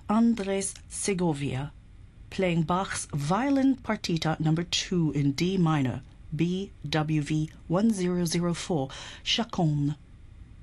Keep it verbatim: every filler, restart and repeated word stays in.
Andres Segovia, playing Bach's Violin Partita number two in D minor, B W V one zero zero four, Chaconne.